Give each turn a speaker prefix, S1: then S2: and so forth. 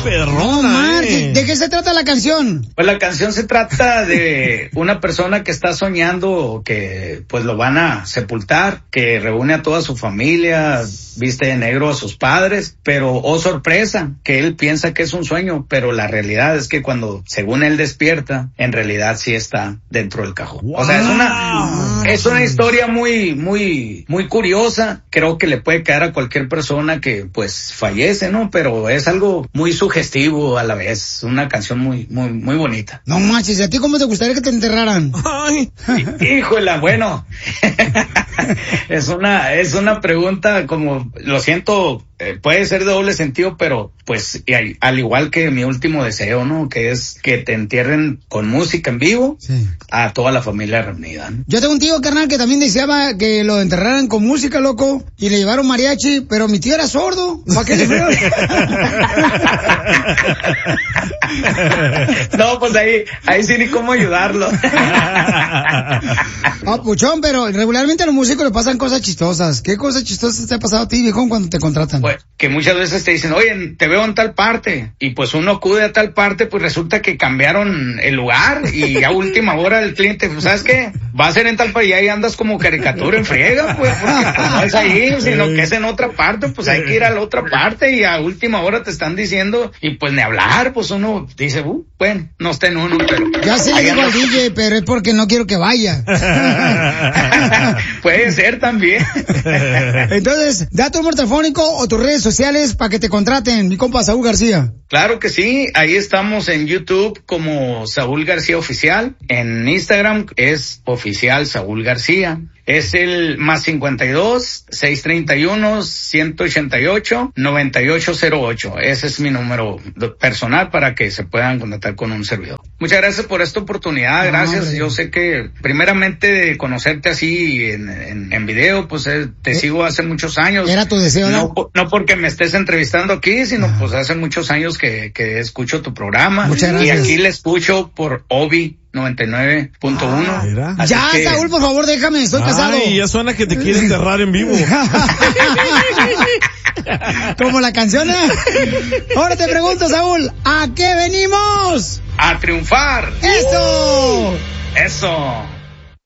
S1: perrona,
S2: ¿De qué se trata la canción?
S3: Pues la canción se trata de una persona que está soñando que pues lo van a sepultar, que reúne a toda su familia, viste de negro a sus padres, pero oh sorpresa, que él piensa que es un sueño, pero la realidad es que cuando según él despierta, en realidad sí está dentro del cajón. Wow. O sea, es una historia muy curiosa. Creo que le puede caer a cualquier persona que pues fallece, ¿no? Pero es algo muy sugestivo a la vez, una canción muy bonita.
S2: No manches, ¿a ti cómo te gustaría que te enterraran?
S1: Ay.
S3: Híjola, bueno. es una pregunta como, lo siento, puede ser de doble sentido, pero pues al igual que mi último deseo, ¿no? Que es que te entierren con música en vivo, sí, a toda la familia reunida, ¿no?
S2: Yo tengo un tío, carnal, que también deseaba que lo enterraran con música, loco, y le llevaron mariachi, pero mi tío era sordo. ¿Para qué le fueron?
S3: No, pues ahí sí ni cómo ayudarlo.
S2: Puchón, pero regularmente a los músicos le pasan cosas chistosas. ¿Qué cosas chistosas te ha pasado a ti, viejón, cuando te contratan?
S3: Pues que muchas veces te dicen, oye, te veo en tal parte, y pues uno acude a tal parte, pues resulta que cambiaron el lugar, y a última hora el cliente, pues, ¿sabes qué? Va a ser en tal parte, y ahí andas como caricatura en friega, pues, porque pues, no es ahí, sino que es en otra parte, pues hay que ir a la otra parte, y a última hora te están diciendo, y pues ni hablar, pues uno dice, bueno, no está en uno, pero...
S2: Ya se le digo al DJ, pero es porque no quiero que vaya.
S3: Puede ser también.
S2: Entonces, da tu número telefónico o tus redes sociales para que te contraten, mi compa Saúl García.
S3: Claro que sí, ahí estamos en YouTube como Saúl García Oficial, en Instagram es Oficial Saúl García. Es el más 52-631-188-9808. Ese es mi número personal para que se puedan contactar con un servidor. Muchas gracias por esta oportunidad, gracias. Yo sé que primeramente de conocerte así en video, pues te sigo hace muchos años.
S2: Era tu deseo, ¿no?
S3: No porque me estés entrevistando aquí, sino pues hace muchos años que escucho tu programa.
S2: Muchas gracias.
S3: Y aquí le escucho por Obi 99.1.
S2: Ya, que... Saúl, por favor, déjame, estoy casado.
S1: Ay, ya suena que te quiere enterrar en vivo.
S2: Como la canción, ¿eh? Ahora te pregunto, Saúl, ¿a qué venimos?
S3: A triunfar.
S2: ¡Eso!
S3: Eso.